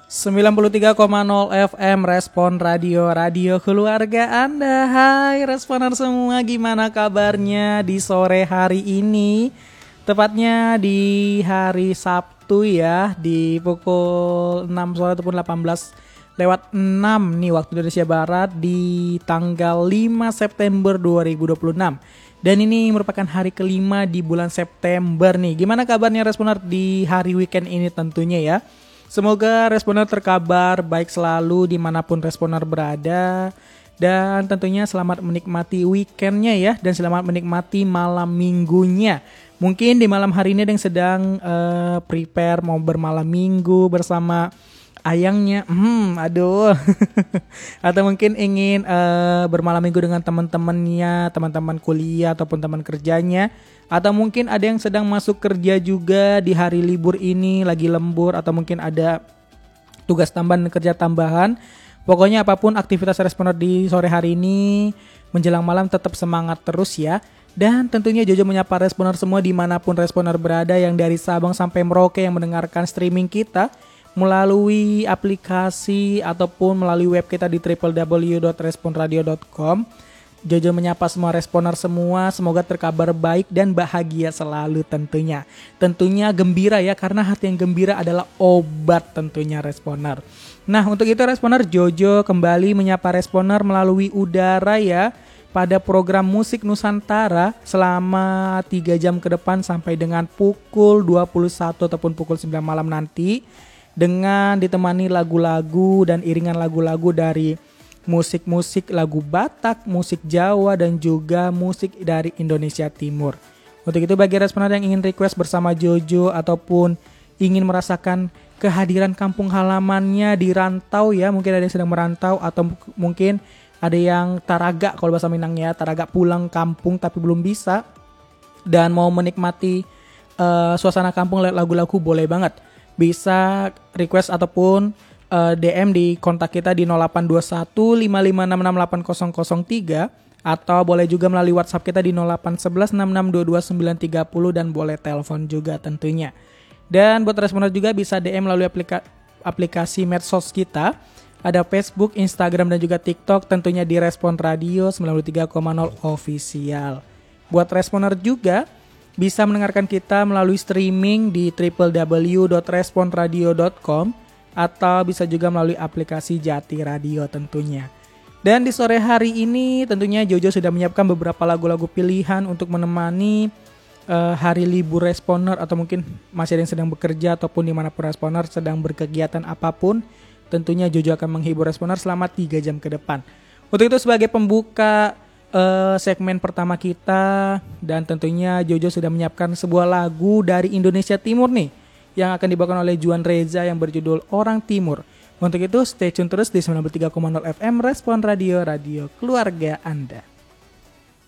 93,0 FM Respon Radio, radio keluarga Anda. Hai Responer semua, gimana kabarnya di sore hari ini? Tepatnya di hari Sabtu ya, di pukul 6 sore ataupun 18:06 nih waktu Indonesia Barat di tanggal 5 September 2026. Dan ini merupakan hari kelima di bulan September nih. Gimana kabarnya Responer di hari weekend ini tentunya ya? Semoga Responer terkabar baik selalu dimanapun Responer berada. Dan tentunya selamat menikmati weekendnya ya. Dan selamat menikmati malam minggunya. Mungkin di malam hari ini ada yang sedang prepare mau bermalam minggu bersama ayangnya. Aduh. Atau mungkin ingin bermalam minggu dengan teman-temannya, teman-teman kuliah ataupun teman kerjanya. Atau mungkin ada yang sedang masuk kerja juga di hari libur ini, lagi lembur, atau mungkin ada tugas tambahan, kerja tambahan. Pokoknya apapun aktivitas Responer di sore hari ini, menjelang malam tetap semangat terus ya. Dan tentunya Jojo menyapa Responer semua dimanapun Responer berada, yang dari Sabang sampai Merauke yang mendengarkan streaming kita melalui aplikasi ataupun melalui web kita di www.responradio.com. Jojo menyapa semua Responer semua, semoga terkabar baik dan bahagia selalu tentunya. Tentunya gembira ya, karena hati yang gembira adalah obat tentunya Responer. Nah untuk itu Responer, Jojo kembali menyapa Responer melalui udara ya, pada program Musik Nusantara selama 3 jam ke depan sampai dengan pukul 21 ataupun pukul 9 malam nanti. Dengan ditemani lagu-lagu dan iringan lagu-lagu dari musik-musik lagu Batak, musik Jawa, dan juga musik dari Indonesia Timur. Untuk itu bagi Responer yang ingin request bersama Jojo ataupun ingin merasakan kehadiran kampung halamannya di rantau ya, mungkin ada yang sedang merantau atau mungkin ada yang taraga kalau bahasa Minangnya, taraga pulang kampung tapi belum bisa dan mau menikmati suasana kampung lewat lagu-lagu, boleh banget. Bisa request ataupun DM di kontak kita di 0821 55668003 atau boleh juga melalui WhatsApp kita di 0811 6622 930 dan boleh telepon juga tentunya. Dan buat Responer juga bisa DM melalui aplikasi medsos kita. Ada Facebook, Instagram dan juga TikTok tentunya di Respon Radio 93,0 official. Buat Responer juga bisa mendengarkan kita melalui streaming di www.responradio.com atau bisa juga melalui aplikasi Jati Radio tentunya. Dan di sore hari ini tentunya Jojo sudah menyiapkan beberapa lagu-lagu pilihan untuk menemani hari libur Responer, atau mungkin masih ada yang sedang bekerja ataupun dimanapun Responer sedang berkegiatan apapun. Tentunya Jojo akan menghibur Responer selama 3 jam ke depan. Untuk itu sebagai pembuka segmen pertama kita, dan tentunya Jojo sudah menyiapkan sebuah lagu dari Indonesia Timur nih yang akan dibawakan oleh Juan Reza yang berjudul Orang Timur. Untuk itu stay tune terus di 93,0 FM Respon Radio, radio keluarga Anda.